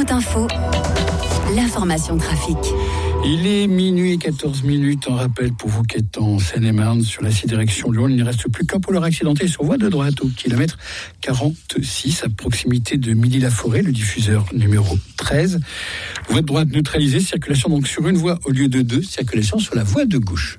Autoroute Info, l'information trafic. Il est minuit 14 minutes. En rappel pour vous qui êtes en Seine-et-Marne sur la 6 direction Lyon, il ne reste plus qu'un pôleur accidenté sur voie de droite au kilomètre 46 à proximité de Midi-la-Forêt, le diffuseur numéro 13. Voie de droite neutralisée, circulation donc sur une voie au lieu de deux, circulation sur la voie de gauche.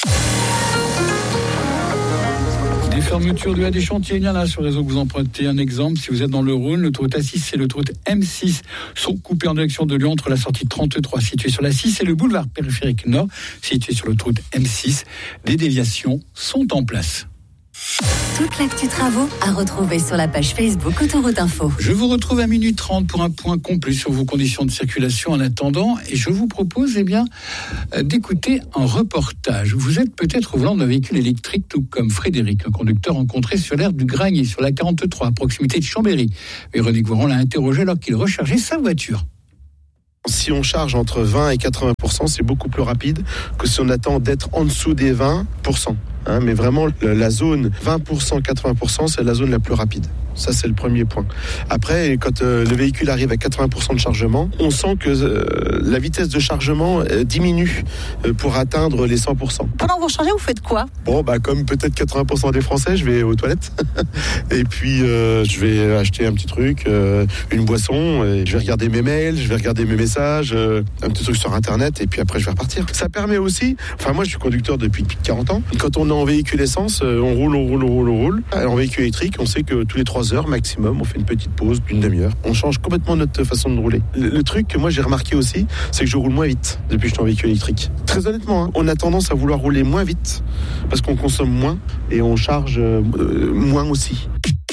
Des fermetures de des chantiers, il y en a sur le réseau que vous empruntez. Un exemple, si vous êtes dans le Rhône, l'autoroute A6 et l'autoroute M6 sont coupées en direction de Lyon entre la sortie 33 située sur la 6 et le boulevard périphérique nord situé sur l'autoroute M6. Des déviations sont en place. Toute l'actu travaux à retrouver sur la page Facebook Autoroute Info. Je vous retrouve à minuit 30 pour un point complet sur vos conditions de circulation en attendant et je vous propose d'écouter un reportage. Vous êtes peut-être au volant d'un véhicule électrique tout comme Frédéric, un conducteur rencontré sur l'aire du Granier sur la 43 à proximité de Chambéry. Véronique Voiron l'a interrogé alors qu'il rechargeait sa voiture. Si on charge entre 20 et 80%, c'est beaucoup plus rapide que si on attend d'être en dessous des 20%. Mais vraiment, la zone 20%, 80%, c'est la zone la plus rapide. Ça, c'est le premier point. Après, quand le véhicule arrive à 80% de chargement, on sent que la vitesse de chargement diminue pour atteindre les 100%. Pendant que vous rechargez, vous faites quoi ? Comme peut-être 80% des Français, je vais aux toilettes. Et puis, je vais acheter un petit truc, une boisson. Et je vais regarder mes mails, je vais regarder mes messages, un petit truc sur Internet. Et puis après, je vais repartir. Ça permet aussi... moi, je suis conducteur depuis 40 ans. Quand on est en véhicule essence, on roule. En véhicule électrique, on sait que tous les 3 heures maximum, on fait une petite pause d'une demi-heure. On change complètement notre façon de rouler. Le truc que moi j'ai remarqué aussi, c'est que je roule moins vite depuis que je suis en véhicule électrique. Très honnêtement, on a tendance à vouloir rouler moins vite parce qu'on consomme moins et on charge moins aussi.